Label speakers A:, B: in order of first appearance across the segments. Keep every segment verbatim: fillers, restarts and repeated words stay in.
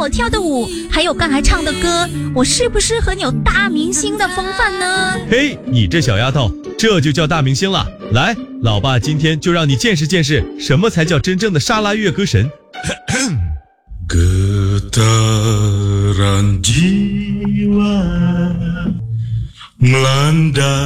A: 我跳的舞，还有刚才唱的歌，我适不适合有大明星的风范呢？
B: 嘿，你这小丫头，这就叫大明星了。来，老爸今天就让你见识见识，什么才叫真正的沙拉越歌神。
C: Getaran jiwa melanda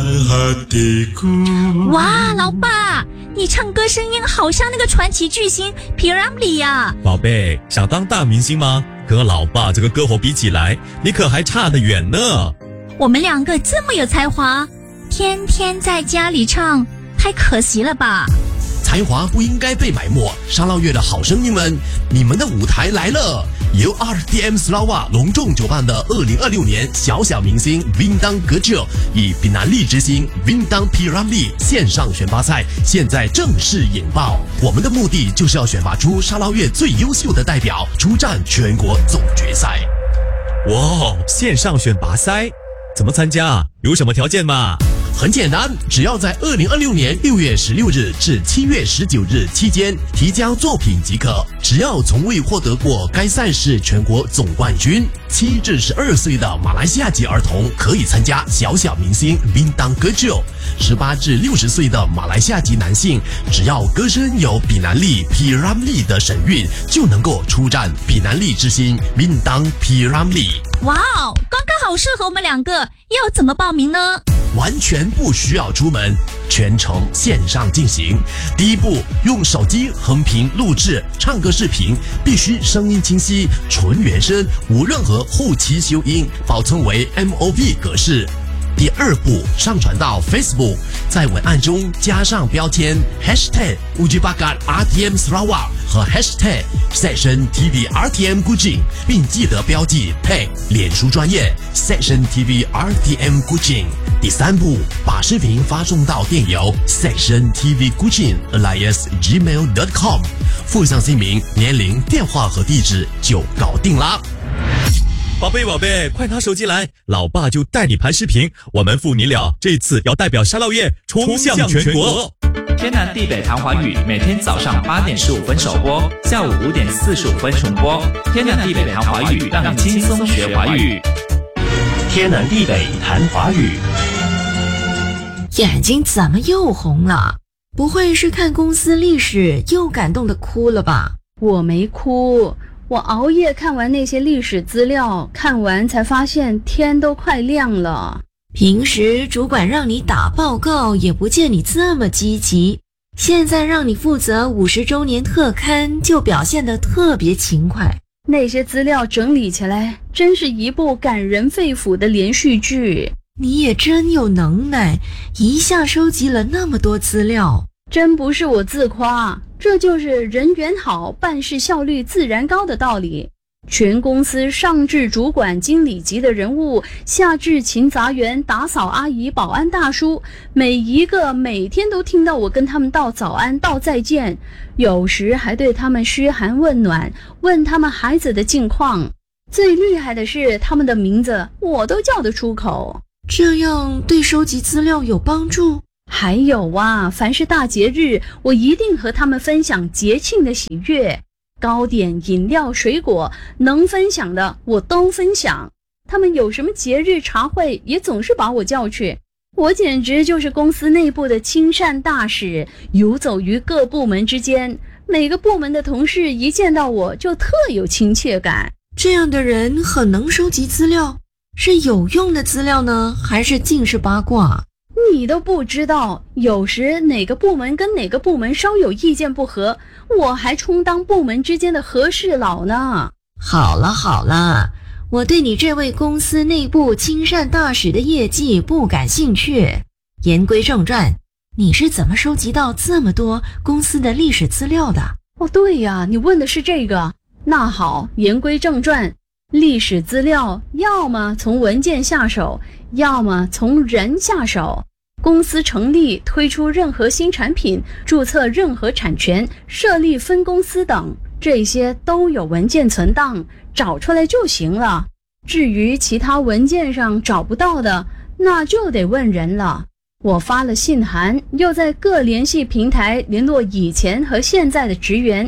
C: hatiku。
A: 哇，老爸，你唱歌声音好像那个传奇巨星 P. Ramlee 呀！
D: 宝贝，想当大明星吗？和老爸这个歌喉比起来，你可还差得远呢。
A: 我们两个这么有才华，天天在家里唱，太可惜了吧？
E: 才华不应该被埋没，沙捞越的好声音们，你们的舞台来了！由 R T M Sarawak 隆重主办的二零二六年小小明星 Bintang Kecil 与比南利之星 Bintang P. Ramlee 线上选拔赛现在正式引爆。我们的目的就是要选拔出沙捞越最优秀的代表，出战全国总决赛。
D: 哇，线上选拔赛怎么参加？有什么条件吗？
E: 很简单，只要在二零二六年六月十六日至七月十九日期间提交作品即可。只要从未获得过该赛事全国总冠军，七至十二岁的马来西亚籍儿童可以参加小小明星 Bintang Kecil。十八至六十岁的马来西亚籍男性，只要歌声有比南利 P. Ramlee 的神韵，就能够出战比南利之星 Bintang P. Ramlee。
A: 哇哦，刚刚好适合我们两个，要怎么报名呢？
E: 完全不需要出门，全程线上进行。第一步，用手机横屏录制唱歌视频，必须声音清晰，纯原声，无任何后期修音，保存为 M O V 格式。第二步，上传到 Facebook， 在文案中加上标签 Hashtag Uji Bakat R T M Sarawak 和 Hashtag Section T V R T M Kuching， 并记得标记 Tag 脸书专业 Section T V R T M Kuching。第三步，把视频发送到电邮 section t v kuching alias gmail dot com， 附上姓名、年龄、电话和地址就搞定啦。
D: 宝贝宝贝，快拿手机来，老爸就带你拍视频，我们父女俩这次要代表沙捞越冲向全国。
F: 天南地北谈华语，每天早上八点十五分首播，下午五点四十五分重播。天南地北谈华语，让你轻松学华语。
G: 天南地北谈华语。
H: 眼睛怎么又红了？不会是看公司历史又感动的哭了吧？
I: 我没哭，我熬夜看完那些历史资料，看完才发现天都快亮了。
H: 平时主管让你打报告也不见你这么积极，现在让你负责五十周年特刊就表现得特别勤快。
I: 那些资料整理起来，真是一部感人肺腑的连续剧。
H: 你也真有能耐，一下收集了那么多资料。
I: 真不是我自夸，这就是人缘好，办事效率自然高的道理。全公司上至主管经理级的人物，下至勤杂员、打扫阿姨、保安大叔，每一个每天都听到我跟他们道早安、道再见，有时还对他们嘘寒问暖，问他们孩子的近况。最厉害的是，他们的名字我都叫得出口。
H: 这样对收集资料有帮助？
I: 还有啊，凡是大节日，我一定和他们分享节庆的喜悦，糕点、饮料、水果，能分享的我都分享。他们有什么节日茶会，也总是把我叫去。我简直就是公司内部的亲善大使，游走于各部门之间，每个部门的同事一见到我就特有亲切感。
H: 这样的人很能收集资料，是有用的资料呢，还是尽是八卦？
I: 你都不知道，有时哪个部门跟哪个部门稍有意见不合，我还充当部门之间的和事佬呢。
H: 好了好了，我对你这位公司内部亲善大使的业绩不感兴趣。言归正传，你是怎么收集到这么多公司的历史资料的？
I: 哦，对呀，你问的是这个。那好，言归正传，历史资料要么从文件下手，要么从人下手。公司成立、推出任何新产品、注册任何产权、设立分公司等，这些都有文件存档，找出来就行了。至于其他文件上找不到的，那就得问人了。我发了信函，又在各联系平台联络以前和现在的职员，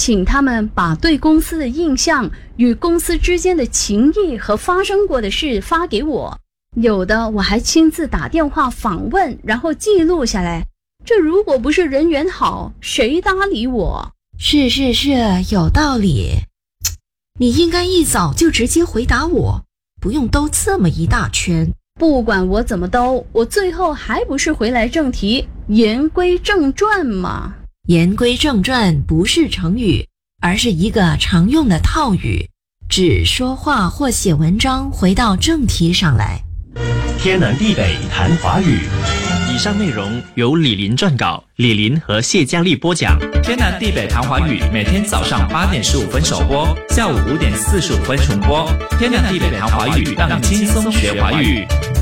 I: 请他们把对公司的印象与公司之间的情谊和发生过的事发给我，有的我还亲自打电话访问，然后记录下来。这如果不是人缘好，谁搭理我？
H: 是是是，有道理。你应该一早就直接回答我，不用兜这么一大圈。
I: 不管我怎么兜，我最后还不是回来正题，言归正传嘛。
H: 言归正传不是成语，而是一个常用的套语，指说话或写文章回到正题上来。
G: 天南地北谈华语。
F: 以上内容由李林撰稿，李林和谢佳丽播讲。天南地北谈华语每天早上八点十五分首播，下午五点四十五分重播。天南地北谈华语，让你轻松学华语。